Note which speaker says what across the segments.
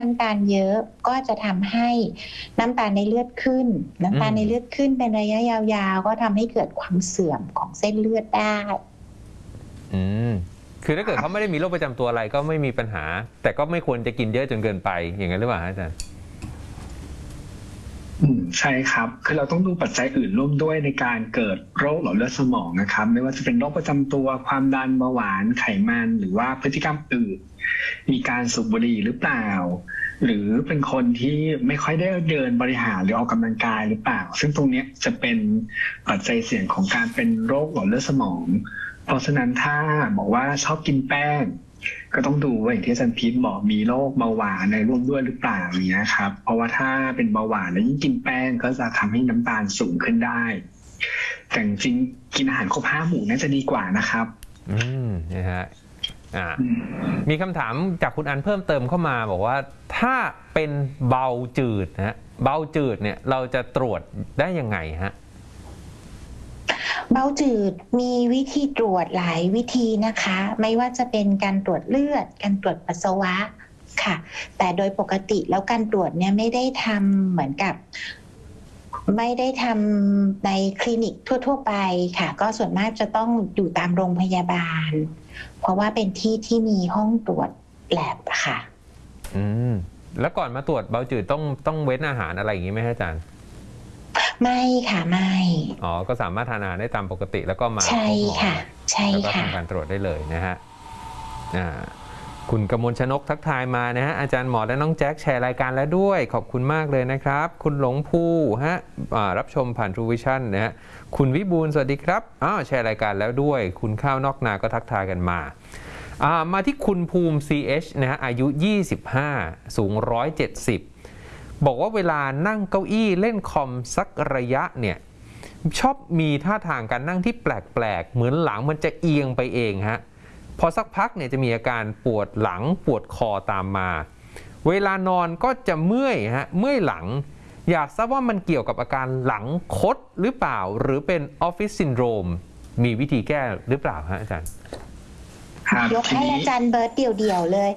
Speaker 1: น้ำตาลเยอะก็จะทำให้น้ำตาลในเลือดขึ้นน้ำตาลในเลือดขึ้นเป็นระยะยาวๆก็ทำให้เกิดความเสื่อมของเส้นเลือดได้
Speaker 2: คือถ้าเกิดเขาไม่ได้มีโรคประจำตัวอะไรก็ไม่มีปัญหาแต่ก็ไม่ควรจะกินเยอะจนเกินไปอย่างนั้นหรือเปล่าอาจารย์
Speaker 3: ใช่ครับคือเราต้องดูปัจจัยอื่นร่วมด้วยในการเกิดโรคหลอดเลือดสมองนะครับไม่ว่าจะเป็นโรคประจำตัวความดันเบาหวานไขมันหรือว่าพฤติกรรมอื่นมีการสูบบุหรี่หรือเปล่าหรือเป็นคนที่ไม่ค่อยได้เดินบริหารหรือออกกำลังกายหรือเปล่าซึ่งตรงนี้จะเป็นปัจจัยเสี่ยงของการเป็นโรคหลอดเลือดสมองเพราะฉะนั้นถ้าบอกว่าชอบกินแป้งก็ต้องดูว่าอย่างที่อาจารย์พีทบอกมีโรคเบาหวานในร่วมด้วยหรือเปล่าอย่างเงี้ยครับเพราะว่าถ้าเป็นเบาหวานแล้วยิ่งกินแป้งก็จะทำให้น้ำตาลสูงขึ้นได้แต่จริงกินอาหารครบ5 หมู่น่าจะดีกว่านะครับ
Speaker 2: นะฮะมีคำถามจากคุณอันเพิ่มเติมเข้ามาบอกว่าถ้าเป็นเบาจืดนะฮะเบาจืดเนี่ยเราจะตรวจได้ยังไงฮะ
Speaker 1: เบาจืดมีวิธีตรวจหลายวิธีนะคะไม่ว่าจะเป็นการตรวจเลือดการตรวจปัสสาวะค่ะแต่โดยปกติแล้วการตรวจเนี่ยไม่ได้ทำเหมือนกับไม่ได้ทำในคลินิกทั่วๆไปค่ะก็ส่วนมากจะต้องอยู่ตามโรงพยาบาลเพราะว่าเป็นที่ที่มีห้องตรวจแลบค่ะ
Speaker 2: แล้วก่อนมาตรวจเบาจืดต้องเว้นอาหารอะไรอย่างนี้ไหมอาจารย์
Speaker 1: ไม่ค่ะไม่
Speaker 2: ก็สามารถทานอาหารได้ตามปกติแล้วก็มา
Speaker 1: ใช่ค่ะใช่
Speaker 2: ค่ะแล้วก็ทำการตรวจได้เลยนะฮะคุณกมลชนกทักทายมานะฮะอาจารย์หมอและน้องแจ็คแชร์รายการแล้วด้วยขอบคุณมากเลยนะครับคุณหลงภูฮะรับชมผ่าน True Vision นะฮะคุณวิบูลย์สวัสดีครับแชร์รายการแล้วด้วยคุณข้าวนอกนาก็ทักทายกันมามาที่คุณภูมิ CH นะฮะอายุ25สูง170บอกว่าเวลานั่งเก้าอี้เล่นคอมสักระยะเนี่ยชอบมีท่าทางการนั่งที่แปลกๆเหมือนหลังมันจะเอียงไปเองฮะพอสักพักเนี่ยจะมีอาการปวดหลังปวดคอตามมาเวลานอนก็จะเมื่อยหลังอยากทราบว่ามันเกี่ยวกับอาการหลังคดหรือเปล่าหรือเป็นออฟฟิศซินโดรมมีวิธีแก้หรือเปล่าฮะอาจารย์
Speaker 1: ยกให้อาจารย์เบิร์ตเดี่ยวๆเลย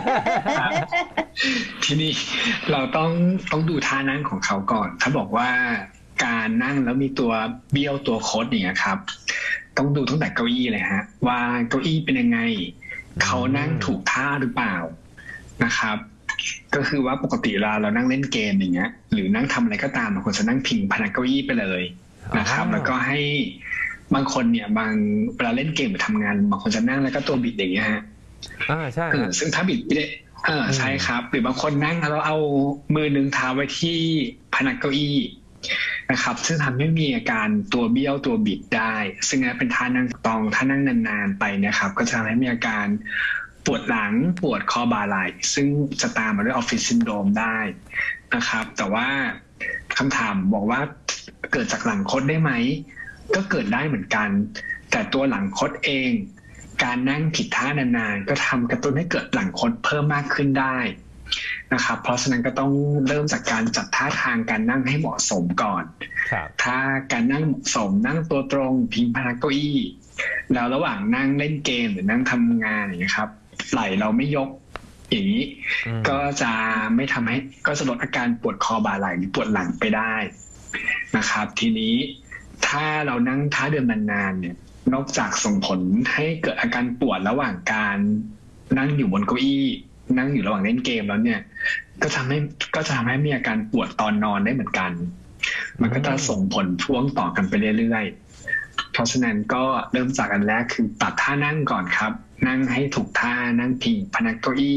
Speaker 3: ทีนี้เราต้องดูท่านั่งของเขาก่อนถ้าบอกว่าการนั่งแล้วมีตัวเบี้ยวตัวคดอย่างเงี้ยครับต้องดูตั้งแต่เก้าอี้เลยฮะว่าเก้าอี้เป็นยังไงเขานั่งถูกท่าหรือเปล่านะครับก็คือว่าปกติเรานั่งเล่นเกมอย่างเงี้ยหรือนั่งทำอะไรก็ตามบางคนจะนั่งพิงพนักเก้าอี้ไปเลยนะครับแล้วก็ให้บางคนเนี่ยเวลาเล่นเกมหรือทำงานบางคนจะนั่งแล้วก็ตัวบิดอย่างเงี้ยฮะ
Speaker 2: ใช่
Speaker 3: ซึ่งถ้าบิดไม่ได้ใช่ครับหรือบางคนนั่งแล้วเอามือนึงเท้าไว้ที่พนักเก้าอี้นะครับซึ่งทำให้มีอาการตัวเบี้ยวตัวบิดได้ซึ่งเป็นท่านั่งถ้านั่งนานๆไปนะครับก็จะทำให้มีอาการปวดหลังปวดคอบ่าไหล่ซึ่งจะตามมาด้วยออฟฟิศซินโดรมได้นะครับแต่ว่าคำถามบอกว่าเกิดจากหลังคดได้ไหมก็เกิดได้เหมือนกันแต่ตัวหลังคดเองการนั่งผิดท่านานๆก็ทำกระตุ้นให้เกิดหลังคดเพิ่มมากขึ้นได้นะครับเพราะฉะนั้นก็ต้องเริ่มจากการจัดท่าทางการนั่งให้เหมาะสมก่อนถ้าการนั่งเหมาะสมนั่งตัวตรงพิงพนักเก้าอี้แล้วระหว่างนั่งเล่นเกมหรือนั่งทำงานอย่างนี้ครับไหล่เราไม่ยกอย่างนี้ก็จะไม่ทำให้ก็จะลดอาการปวดคอบ่าไหล่หรือปวดหลังไปได้นะครับทีนี้ถ้าเรานั่งท่าเดิมนานๆเนี่ยนอกจากส่งผลให้เกิดอาการปวดระหว่างการนั่งอยู่บนเก้าอี้นั่งอยู่ระหว่างเล่นเกมแล้วเนี่ยก็จะทำให้มีอาการปวดตอนนอนได้เหมือนกันมันก็จะส่งผลพ่วงต่อกันไปเรื่อยๆเพราะฉะนั้นก็เริ่มจากอันแรกคือปรับท่านั่งก่อนครับนั่งให้ถูกท่านั่งพิงพนักเก้าอี้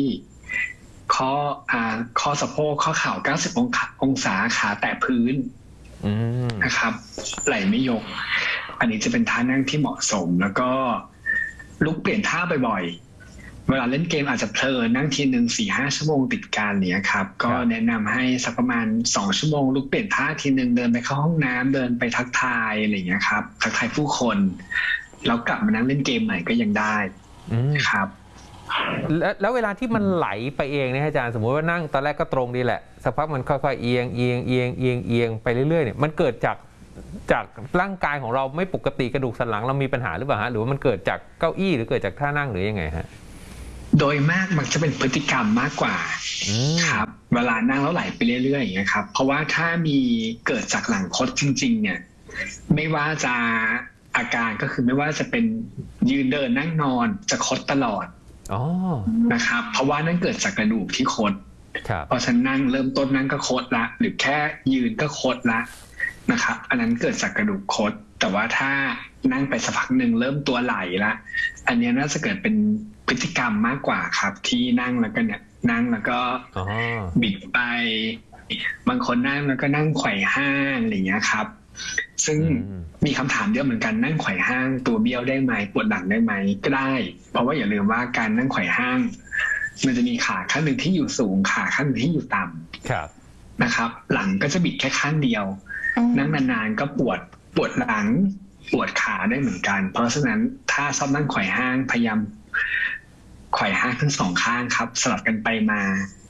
Speaker 3: ข้อสะโพกข้อเข่า90 องศาขาแตะพื้นนะครับไหล่ไม่ยกอันนี้จะเป็นท่านั่งที่เหมาะสมแล้วก็ลุกเปลี่ยนท่าบ่อยๆเวลาเล่นเกมอาจจะเพลินนั่งทีนึง 4-5 ชั่วโมงติดกันเนี่ยครับก็แนะนำให้สักประมาณ2 ชั่วโมงลุกเปลี่ยนท่าทีนึงเดินไปเข้าห้องน้ำเดินไปทักทายอะไรอย่างเงี้ยครับทักทายผู้คนแล้วกลับมานั่งเล่นเกมใหม่ก็ยังได้ครับ
Speaker 2: แล้วเวลาที่มันไหลไปเองเนี่ยอาจารย์สมมติว่านั่งตอนแรกก็ตรงดีแหละสักพักมันค่อยๆเอียงไปเรื่อยๆเนี่ยมันเกิดจากร่างกายของเราไม่ปกติกระดูกสันหลังเรามีปัญหาหรือเปล่าฮะหรือว่ามันเกิดจากเก้าอี้หรือเกิดจากท่านั่งหรือยังไงฮะ
Speaker 3: โดยมากมันจะเป็นพฤติกรรมมากกว่าครับเวลานั่งแล้วไหลไปเรื่อยๆอย่างเงี้ยครับเพราะว่าถ้ามีเกิดจากหลังคดจริงๆเนี่ยไม่ว่าจะอาการก็คือไม่ว่าจะเป็นยืนเดินนั่งนอนจะคดตลอดนะครับเพราะว่านั่นเกิดจากกระดูกที่คดพอฉันนั่งเริ่มต้นนั่งก็คดละหรือแค่ยืนก็คดละนะครับอันนั้นเกิดจากกระดูกคดแต่ว่าถ้านั่งไปสักพักหนึ่งเริ่มตัวไหลละอันนี้น่าจะเกิดเป็นพฤติกรรมมากกว่าครับที่นั่งแล้วก็เนี่ยนั่งแล้วก็บิดไปบางคนนั่งแล้วก็นั่งไขว่ห้างอะไรอย่างเงี้ยครับซึ่งมีคำถามเยอะเหมือนกันนั่งไขว่ห้างตัวเบี้ยวได้ไหมปวดหลังได้ไหมก็ได้เพราะว่าอย่าลืมว่าการนั่งไขว่ห้างมันจะมีขาข้างหนึ่งที่อยู่สูงขาข้างหนึ่งที่อยู่ต่ำนะครับหลังก็จะบิดแค่ข้างเดียวนั่งนานๆก็ปวดหลังปวดขาได้เหมือนกันเพราะฉะนั้นถ้าชอบนั่งไขว่ห้างพยายามไขว่ห้างทั้งสองข้างครับสลับกันไปมา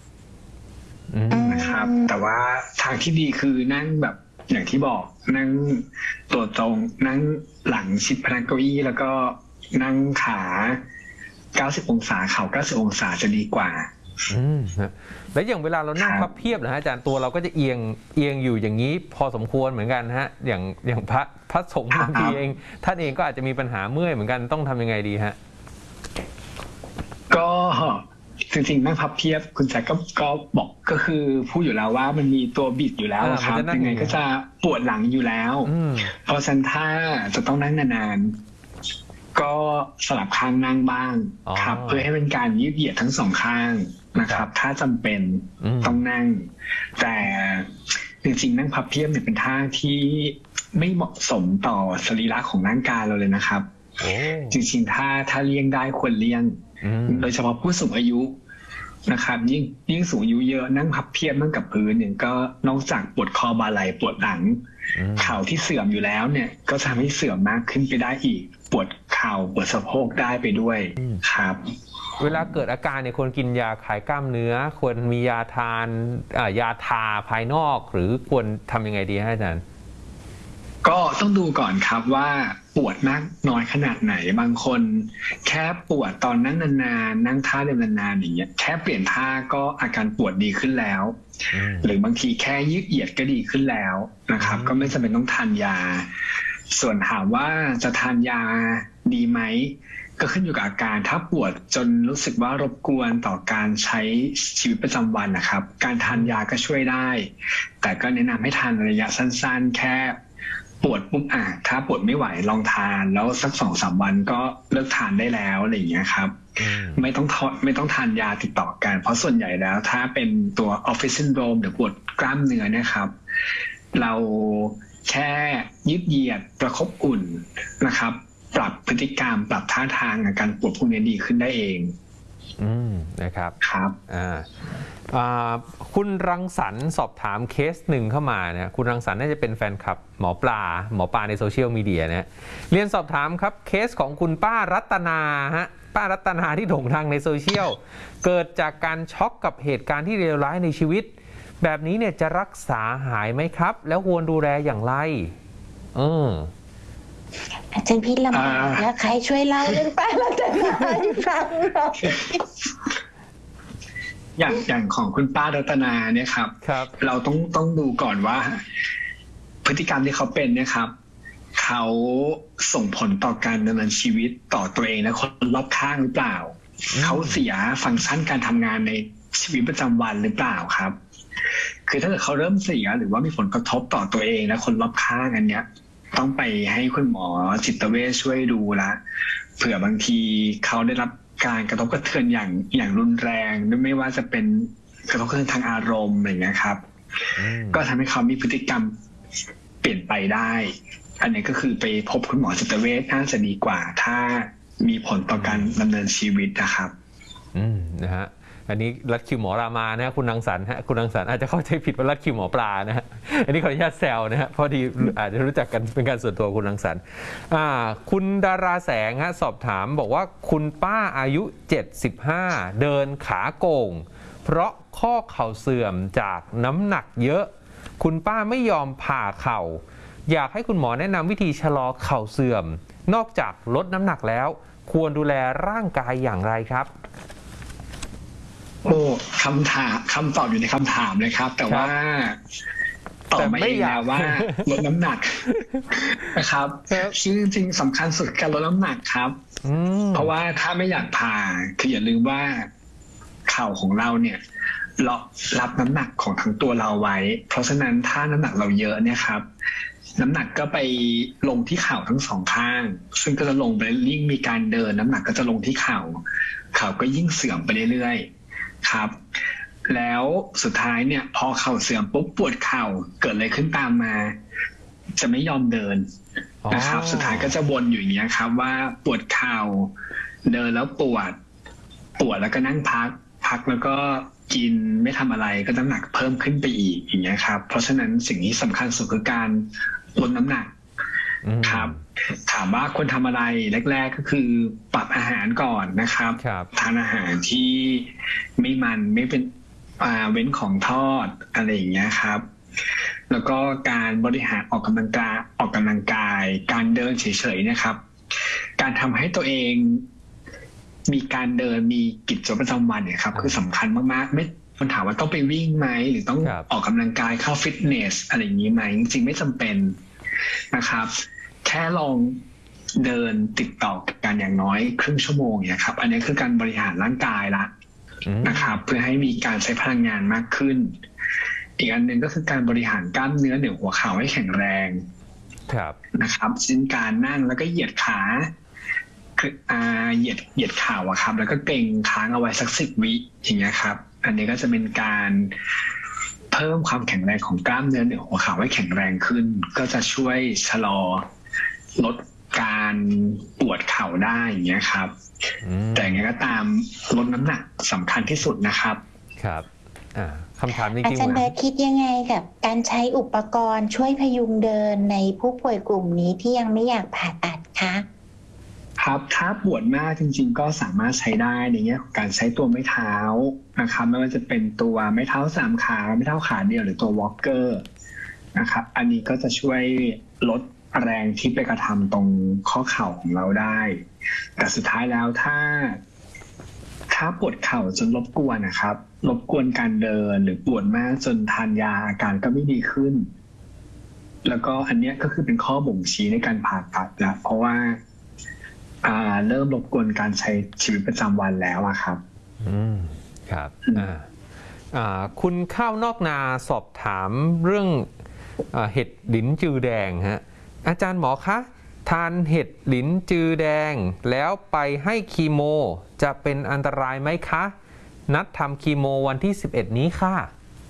Speaker 3: นะครับแต่ว่าทางที่ดีคือนั่งแบบอย่างที่บอกนั่งตัวตรงนั่งหลังชิดพนักเก้าอี้แล้วก็นั่งขา90องศาเข่า90องศาจะดีกว่า
Speaker 2: แล้วอย่างเวลาเรานั่งพับเพียบนะฮะอาจารย์ตัวเราก็จะเอียงอยู่อย่างนี้พอสมควรเหมือนกันฮะอย่างพระสงฆ์บางทีเองท่านเองก็อาจจะมีปัญหาเมื่อยเหมือนกันต้องทำยังไงดีฮะ
Speaker 3: ก็จริงๆนั่งพับเพียบคุณแจ็คก็บอกก็คือพูดอยู่แล้วว่ามันมีตัวบิดอยู่แล้วครับยังไงก็จะปวดหลังอยู่แล้วเพราะฉะนั้นถ้าจะต้องนั่งนานๆก็สลับข้างนั่งบ้างครับเพื่อให้เป็นการยืดเหยียดทั้งสองข้างนะครับถ้าจำเป็นต้องนั่งแต่จริงๆนั่งพับเพียบเนี่ยเป็นท่าที่ไม่เหมาะสมต่อสรีระของร่างกายเราเลยนะครับจริงๆถ้าเลี่ยงได้ควรเลี่ยงโดยเฉพาะผู้สูงอายุนะครับยิ่งสูงอายุเยอะนั่งพับเพียบนั่งกับพื้นเนี่ยก็นอกจากปวดคอบ่าไหล่ปวดหลังเข่าที่เสื่อมอยู่แล้วเนี่ยก็ทำให้เสื่อมมากขึ้นไปได้อีกปวดเข่าปวดสะโพกได้ไปด้วยครับ
Speaker 2: เวลาเกิดอาการเนี่ยควรกินยาคลายกล้ามเนื้อควรมียาทาภายนอกหรือควรทำยังไงดีฮะอาจารย์
Speaker 3: ก็ต้องดูก่อนครับว่าปวดมากน้อยขนาดไหนบางคนแค่ปวดตอนนั่งนานๆนั่งท่าเดินนานๆอย่างเงี้ยแค่เปลี่ยนท่าก็อาการปวดดีขึ้นแล้วหรือบางทีแค่ยืดเหยียดก็ดีขึ้นแล้วนะครับก็ไม่จำเป็นต้องทานยาส่วนถามว่าจะทานยาดีไหมก็ขึ้นอยู่กับอาการถ้าปวดจนรู้สึกว่ารบกวนต่อการใช้ชีวิตประจำวันนะครับการทานยาก็ช่วยได้แต่ก็แนะนำให้ทานระยะสั้นๆแค่ปวดปุ๊บถ้าปวดไม่ไหวลองทานแล้วสัก 2-3 วันก็เลิกทานได้แล้วอะไรอย่างเงี้ยครับไม่ต้องทานยาติดต่อกันเพราะส่วนใหญ่แล้วถ้าเป็นตัวออฟฟิศซินโดรมหรือปวดกล้ามเนื้อนะครับเราแค่ยืดเหยียดประคบอุ่นนะครับปรับพฤติกรรมปรับท่าทางอาการปวดพวกนี้ดีขึ้นได้เอง
Speaker 2: นะครับ
Speaker 3: ครับ
Speaker 2: คุณรังสรรค์สอบถามเคสหนึ่งเข้ามานะคุณรังสรรค์น่าจะเป็นแฟนคลับหมอปลาในโซเชียลมีเดียนะเรียนสอบถามครับเคสของคุณป้ารัตนาฮะป้ารัตนาที่โด่งดังในโซเชียลเกิดจากการช็อกกับเหตุการณ์ที่เลวร้ายในชีวิตแบบนี้เนี่ยจะรักษาหายไหมครับแล้วควรดูแลอย่างไร
Speaker 1: อาจารย์พิษลำบากแล้วใครช่วยเล่าเรื่องป้ารัตนาให้ฟังหน่อย
Speaker 3: อย่างของคุณป้ารัตนาเนี่ยครับเราต้องดูก่อนว่าพฤติกรรมที่เขาเป็นเนี่ยครับเขาส่งผลต่อการดำเนินชีวิตต่อตัวเองและคนรอบข้างหรือเปล่าเขาเสียฟังก์ชันการทำงานในชีวิตประจำวันหรือเปล่าครับคือถ้าเกิดเขาเริ่มเสียหรือว่ามีผลกระทบต่อตัวเองและคนรอบข้างอันเนี้ยต้องไปให้คุณหมอจิตเวชช่วยดูละเผื่อบางทีเขาได้รับการกระทบกระเทือนอย่างรุนแรงไม่ว่าจะเป็นกระทบกระเทือนทางอารมณ์อะไรอย่างเงี้ยครับก็ทำให้เขามีพฤติกรรมเปลี่ยนไปได้อันนี้ก็คือไปพบคุณหมอจิตเวชน่าจะดีกว่าถ้ามีผลต่อการดำเนินชีวิตนะครับ
Speaker 2: นะฮะอันนี้รัดคิวหมอรามานะคุณรังสรรค์ฮะคุณรังสรรค์อาจจะเข้าใจผิดว่ารัดคิวหมอปลานะฮะอันนี้ขออนุญาตแซวนะฮะพอดีอาจจะรู้จักกันเป็นการส่วนตัวคุณรังสรรค์คุณดาราแสงฮะสอบถามบอกว่าคุณป้าอายุ75เดินขาโก่งเพราะข้อเข่าเสื่อมจากน้ำหนักเยอะคุณป้าไม่ยอมผ่าเข่าอยากให้คุณหมอแนะนำวิธีชะลอเข่าเสื่อมนอกจากลดน้ำหนักแล้วควรดูแลร่างกายอย่างไรครับ
Speaker 3: โอ้คำตอบอยู่ในคำถามเลยครับ แต่ว่าตอบมาเองนะว่าลดน้ำหนักนะครับซึ่งจริงๆสำคัญสุดการลดน้ำหนักครับเพราะว่าถ้าไม่อยากผ่าคืออย่าลืมว่าเข่าของเราเนี่ยรับน้ำหนักของทั้งตัวเราไว้ เพราะฉะนั้นถ้าน้ำหนักเราเยอะเนี่ยครับ น้ำหนักก็ไปลงที่เข่าทั้งสองข้าง ซึ่งก็จะลงไปยิ่งมีการเดินน้ำหนักก็จะลงที่เข่าก็ยิ่งเสื่อมไปเรื่อยๆครับ แล้วสุดท้ายเนี่ยพอเข่าเสื่อมปุ๊บปวดเข่าเกิดอะไรขึ้นตามมา จะไม่ยอมเดินนะครับ สุดท้ายก็จะวนอยู่อย่างเงี้ยครับว่าปวดเข่าเดินแล้วปวดแล้วก็นั่งพักแล้วก็กินไม่ทำอะไรก็น้ำหนักเพิ่มขึ้นไปอีกอย่างเงี้ยครับเพราะฉะนั้นสิ่งที่สำคัญสุดคือการลดน้ำหนักครับถามว่าควรทำอะไรแรกๆก็คือปรับอาหารก่อนนะครับทานอาหารที่ไม่เป็นเว้นของทอดอะไรอย่างเงี้ยครับแล้วก็การบริหารออกกำลังกายการเดินเฉยๆนะครับการทำให้ตัวเองมีการเดินมีกิจวัตรประจำวันเนี่ยครับคือสำคัญมากๆไม่คนถามว่าต้องไปวิ่งไหมหรือต้องออกกำลังกายเข้าฟิตเนสอะไรอย่างนี้ไหมจริงๆไม่จำเป็นนะครับแค่ลองเดินติดต่อกันอย่างน้อยครึ่งชั่วโมงเนี่ยครับอันนี้คือการบริหารร่างกายละนะครับเพื่อให้มีการใช้พลังงานมากขึ้นอีกอันหนึ่งก็คือการบริหารกล้ามเนื้อเหนือหัวเข่าให้แข็งแรงนะครับเช่นการนั่งแล้วก็เหยียดขาเหยียดเข่าอะครับแล้วก็เกร็งค้างเอาไว้สัก10 วิอย่างเงี้ยครับอันนี้ก็จะเป็นการเพิ่มความแข็งแรงของกล้ามเนื้อเหนือหัวเข่าให้แข็งแรงขึ้นก็จะช่วยชะลอลดการปวดเข่าได้อย่างเงี้ยครับแต่อย่างไรก็ตามลดน้ำหนักสำคัญที่สุดนะครับ
Speaker 2: ครับคำถามจริงๆ
Speaker 1: อาจารย์เบิร์ตคิดยังไงกับการใช้อุปกรณ์ช่วยพยุงเดินในผู้ป่วยกลุ่มนี้ที่ยังไม่อยากผ่าตัดคะ
Speaker 3: ครับถ้าปวดมากจริงๆก็สามารถใช้ได้ในแง่ของการใช้ตัวไม้เท้านะครับไม่ว่าจะเป็นตัวไม้เท้า3 ขาไม้เท้าขาเดียวหรือตัววอล์กเกอร์นะครับอันนี้ก็จะช่วยลดแรงที่ไปกระทำตรงข้อเข่าของเราได้แต่สุดท้ายแล้วถ้าปวดเข่าจนรบกวนนะครับรบกวนการเดินหรือปวดมากจนทานยาอาการก็ไม่ดีขึ้นแล้วก็อันนี้ก็คือเป็นข้อบ่งชี้ในการผ่าตัดแล้วเพราะว่าเริ่มรบกวนการใช้ชีวิตประจำวันแล้วอะครับ
Speaker 2: ครับคุณข้าวนอกนาสอบถามเรื่องเห็ดหลินจือแดงฮะอาจารย์หมอคะทานเห็ดหลินจือแดงแล้วไปให้คีโมจะเป็นอันตรายไหมคะนัดทำคีโมวันที่11นี้ค่ะ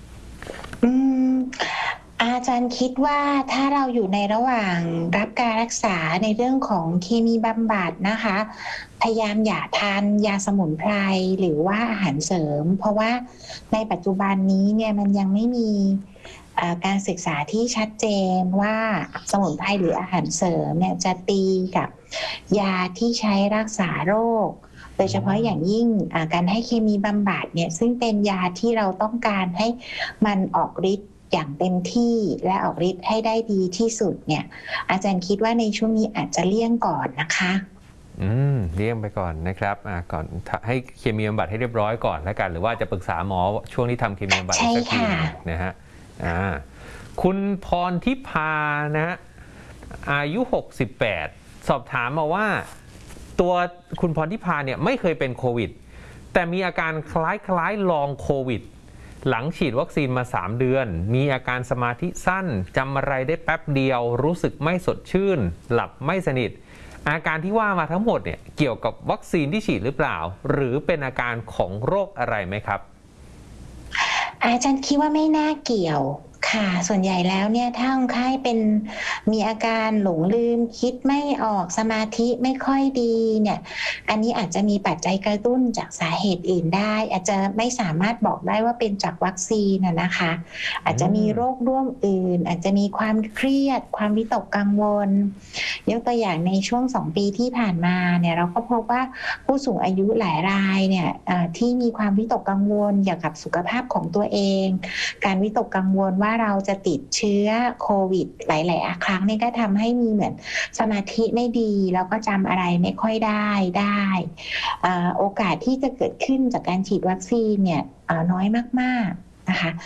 Speaker 1: อาจารย์คิดว่าถ้าเราอยู่ในระหว่างรับการรักษาในเรื่องของเคมีบำบัดนะคะพยายามอย่าทานยาสมุนไพรหรือว่าอาหารเสริมเพราะว่าในปัจจุบันนี้เนี่ยมันยังไม่มีการศึกษาที่ชัดเจนว่าสมุนไพรหรืออาหารเสริมเนี่ยจะตีกับยาที่ใช้รักษาโรคโดยเฉพาะอย่างยิ่งการให้เคมีบำบัดเนี่ยซึ่งเป็นยาที่เราต้องการให้มันออกฤทธิ์อย่างเต็มที่และออกฤทธิ์ให้ได้ดีที่สุดเนี่ยอาจารย์คิดว่าในช่วงนี้อาจจะเลี่ยงก่อนนะคะ
Speaker 2: เลี่ยงไปก่อนนะครับก่อนให้เคมีบำบัดให้เรียบร้อยก่อนแล้วกันหรือว่าจะปรึกษาหมอช่วงที่ทำเคมีบำบัดสักทีนะฮะคุณพรทิพานะฮะอายุ68สอบถามมาว่าตัวคุณพรทิพาเนี่ยไม่เคยเป็นโควิดแต่มีอาการคล้ายลองโควิดหลังฉีดวัคซีนมา3 เดือนมีอาการสมาธิสั้นจำอะไรได้แป๊บเดียวรู้สึกไม่สดชื่นหลับไม่สนิทอาการที่ว่ามาทั้งหมดเนี่ยเกี่ยวกับวัคซีนที่ฉีดหรือเปล่าหรือเป็นอาการของโรคอะไรไหมครับ
Speaker 1: อาจารย์คิดว่าไม่น่าเกี่ยวค่ะส่วนใหญ่แล้วเนี่ยถ้าคนไข้มีอาการหลงลืมคิดไม่ออกสมาธิไม่ค่อยดีเนี่ยอันนี้อาจจะมีปัจจัยกระตุ้นจากสาเหตุอื่นได้อาจจะไม่สามารถบอกได้ว่าเป็นจากวัคซีนนะคะอาจจะมีโรคร่วมอื่นอาจจะมีความเครียดความวิตกกังวลยกตัวอย่างในช่วง2 ปีที่ผ่านมาเนี่ยเราก็พบว่าผู้สูงอายุหลายรายเนี่ยที่มีความวิตกกังวลเกี่ยวกับสุขภาพของตัวเองการวิตกกังวลว่าเราจะติดเชื้อโควิดหลายๆครั้งเนี่ยก็ทำให้มีเหมือนสมาธิไม่ดีแล้วก็จำอะไรไม่ค่อยได้โอกาสที่จะเกิดขึ้นจากการฉีดวัคซีนเนี่ยน้อยมากๆนะคะ